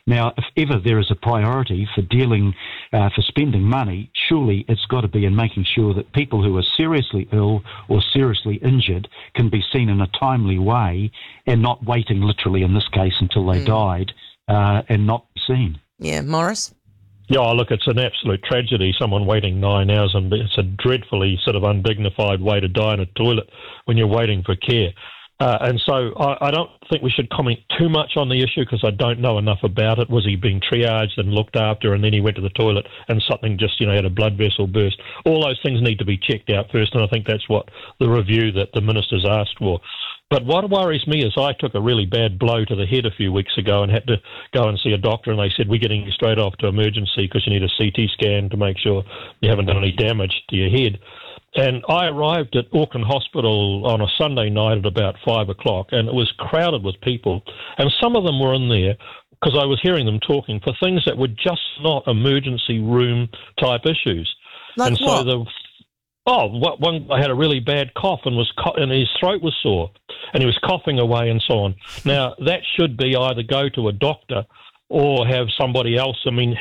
Now, if ever there is a priority for for spending money, surely it's got to be in making sure that people who are seriously ill or seriously injured can be seen in a timely way and not waiting literally in this case until they died and not be seen. Yeah, Morris? Yeah, look, it's an absolute tragedy, someone waiting 9 hours, and it's a dreadfully sort of undignified way to die in a toilet when you're waiting for care. And so I don't think we should comment too much on the issue because I don't know enough about it. Was he being triaged and looked after and then he went to the toilet and something just, had a blood vessel burst? All those things need to be checked out first, and I think that's what the review that the minister's asked for. But what worries me is I took a really bad blow to the head a few weeks ago and had to go and see a doctor, and they said, we're getting you straight off to emergency because you need a CT scan to make sure you haven't done any damage to your head. And I arrived at Auckland Hospital on a Sunday night at about 5 o'clock, and it was crowded with people. And some of them were in there because I was hearing them talking for things that were just not emergency room type issues. Like and what? So one guy had a really bad cough and and his throat was sore, and he was coughing away and so on. Now, that should be either go to a doctor or have somebody else.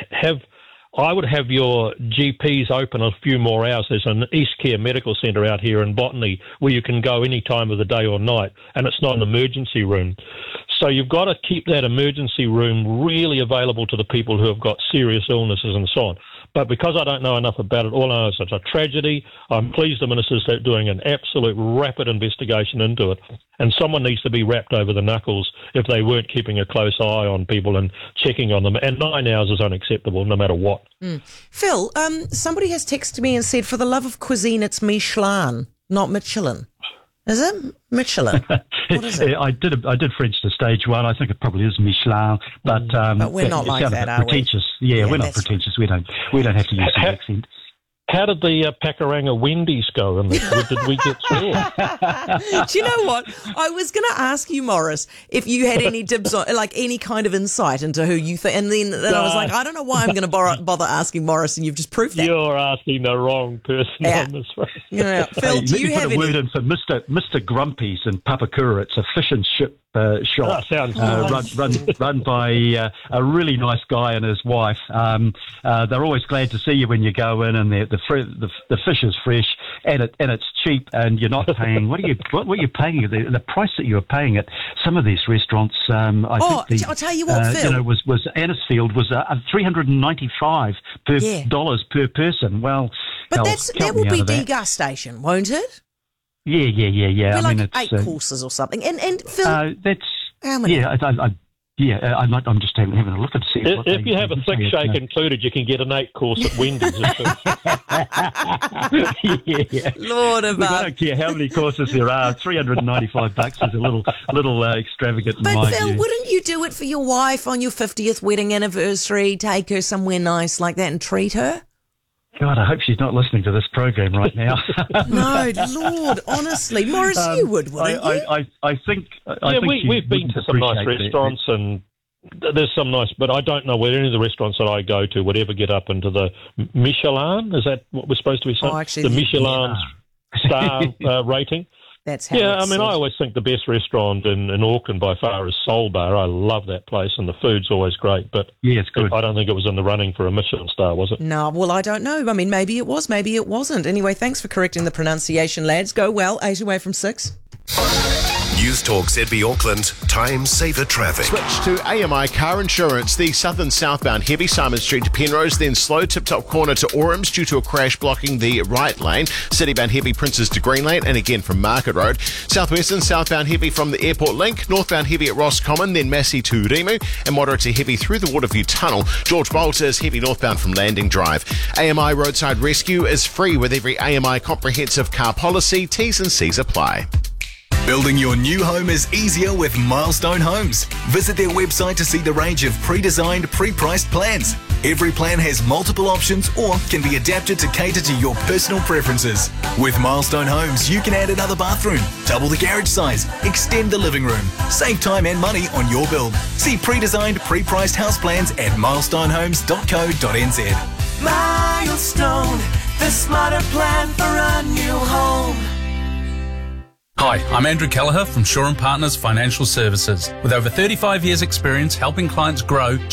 I would have your GPs open a few more hours. There's an East Care Medical Centre out here in Botany where you can go any time of the day or night, and it's not an emergency room. So you've got to keep that emergency room really available to the people who have got serious illnesses and so on. But because I don't know enough about it, all I know is it's a tragedy. I'm pleased the minister's doing an absolute rapid investigation into it. And someone needs to be wrapped over the knuckles if they weren't keeping a close eye on people and checking on them. And 9 hours is unacceptable no matter what. Phil, somebody has texted me and said, for the love of cuisine, it's Michelin, not Michelin. Is it Michelin? What is it? I did French to stage one. I think it probably is Michelin, but we're not like that, are we? Pretentious. Yeah, we're not pretentious. We don't have to use the accent. How did the Pakuranga Wendy's go? And did we get through? Do you know what? I was going to ask you, Morris, if you had any dibs on, like any kind of insight into who you think. And then I was like, I don't know why I'm going to bother asking Morris, and you've just proved that. You're asking the wrong person on this one. Yeah. Phil, do you have any? Put a word in for Mr. Grumpy's in Papakura. It's a fish and chip shop run by a really nice guy and his wife. They're always glad to see you when you go in, and the fish is fresh and it's cheap, and you're not paying. What were you paying? The price that you were paying at some of these restaurants. I'll tell you what, Phil. Was Annisfield was $395 dollars per person. Well, but that will be degustation, won't it? Yeah. Like 8 courses or something. And Phil, that's how many? Yeah, I'm just having a look and see. If you have a thick shake included, you can get an 8 course at Wendy's. Yeah. Lord above. I don't care how many courses there are. $395 is a little extravagant. But in my Phil, view. wouldn't you do it for your wife on your 50th wedding anniversary? Take her somewhere nice like that and treat her? God, I hope she's not listening to this program right now. No, Lord, honestly, Morris, you would, wouldn't you? I think. We've been to some nice restaurants, and there's some nice, but I don't know whether any of the restaurants that I go to would ever get up into the Michelin. Is that what we're supposed to be saying? Oh, actually, the Michelin star rating. That's how I always think the best restaurant in Auckland by far is Soul Bar. I love that place, and the food's always great. But yeah, it's good. I don't think it was in the running for a Michelin star, was it? No, well, I don't know. I mean, maybe it was, maybe it wasn't. Anyway, thanks for correcting the pronunciation, lads. Go well, 8 away from 6. News Talk ZB Auckland, time saver traffic. Switch to AMI Car Insurance. The southern southbound heavy Simon Street to Penrose, then slow tip-top corner to Orams due to a crash blocking the right lane. Citybound heavy Princes to Green Lane, and again from Market Road. Southwestern southbound heavy from the Airport Link, northbound heavy at Roscommon, then Massey to Rimu, and moderate to heavy through the Waterview Tunnel. George Bolt is heavy northbound from Landing Drive. AMI Roadside Rescue is free with every AMI comprehensive car policy. T's and C's apply. Building your new home is easier with Milestone Homes. Visit their website to see the range of pre-designed, pre-priced plans. Every plan has multiple options or can be adapted to cater to your personal preferences. With Milestone Homes, you can add another bathroom, double the garage size, extend the living room, save time and money on your build. See pre-designed, pre-priced house plans at milestonehomes.co.nz. Milestone, the smarter plan for a new home. Hi, I'm Andrew Kelleher from Shaw & Partners Financial Services. With over 35 years' experience helping clients grow,